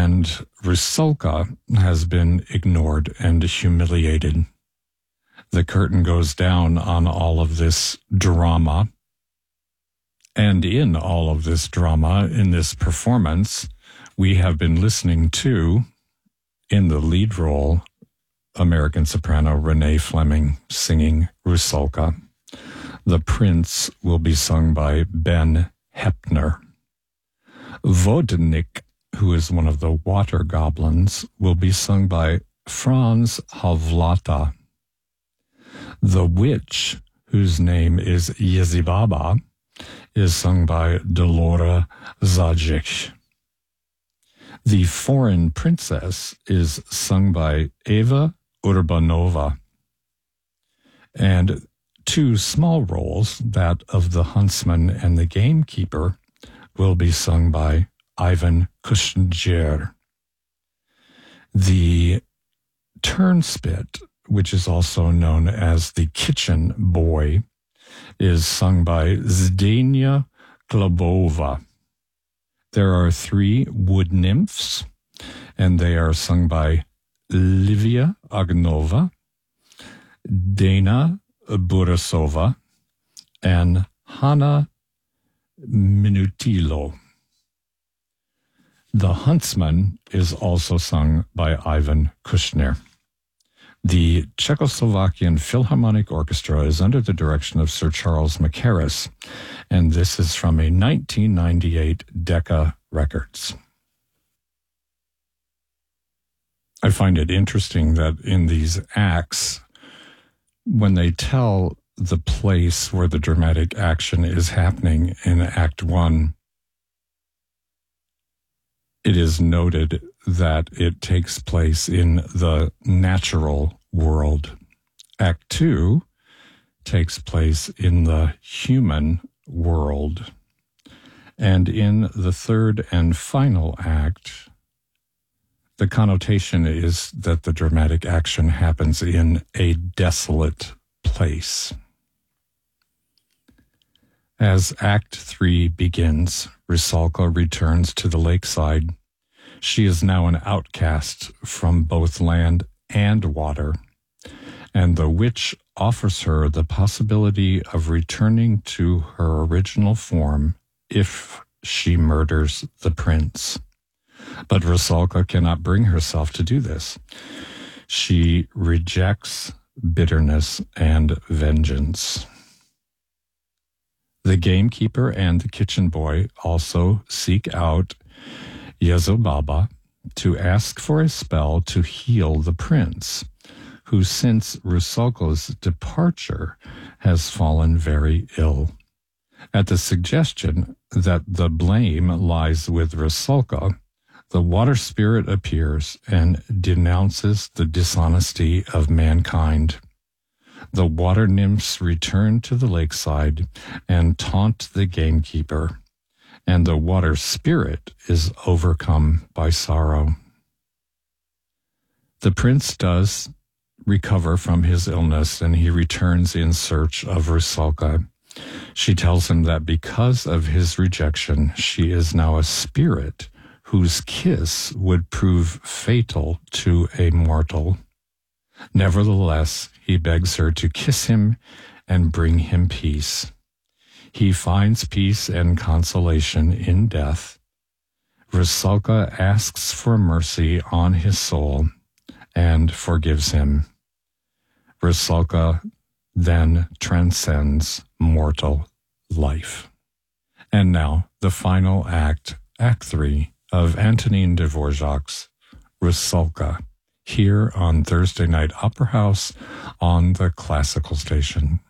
and Rusalka has been ignored and humiliated. The curtain goes down on all of this drama. And in all of this drama, in this performance, we have been listening to, in the lead role, American soprano Renee Fleming singing Rusalka. The Prince will be sung by Ben Heppner. Vodnik, who is one of the water goblins, will be sung by Franz Havlata. The Witch, whose name is Yezibaba, is sung by Delora Zajic. The Foreign Princess is sung by Eva Urbanova. And two small roles, that of the huntsman and the gamekeeper, will be sung by Ivan Kushner. The turnspit, which is also known as the kitchen boy, is sung by Zdenia Klobova. There are three wood nymphs, and they are sung by Livia Agnova, Dana Burasova, and Hanna Minutilo. The huntsman is also sung by Ivan Kushner. The Czechoslovakian Philharmonic Orchestra is under the direction of Sir Charles Mackerras, and this is from a 1998 Decca Records. I find it interesting that in these acts, when they tell the place where the dramatic action is happening in Act 1, it is noted that it takes place in the natural world. Act 2 takes place in the human world. And in the third and final act, the connotation is that the dramatic action happens in a desolate place. As Act 3 begins, Rusalka returns to the lakeside. She is now an outcast from both land and water, and the witch offers her the possibility of returning to her original form if she murders the prince. But Rusalka cannot bring herself to do this. She rejects bitterness and vengeance. The gamekeeper and the kitchen boy also seek out Yezobaba to ask for a spell to heal the prince, who since Rusalka's departure has fallen very ill. At the suggestion that the blame lies with Rusalka, the water spirit appears and denounces the dishonesty of mankind. The water nymphs return to the lakeside and taunt the gamekeeper, and the water spirit is overcome by sorrow. The prince does recover from his illness, and he returns in search of Rusalka. She tells him that because of his rejection, she is now a spirit whose kiss would prove fatal to a mortal. Nevertheless, he begs her to kiss him and bring him peace. He finds peace and consolation in death. Rusalka asks for mercy on his soul and forgives him. Rusalka then transcends mortal life. And now, the final act, Act 3, of Antonin Dvorak's Rusalka, here on Thursday Night Opera House on the Classical Station.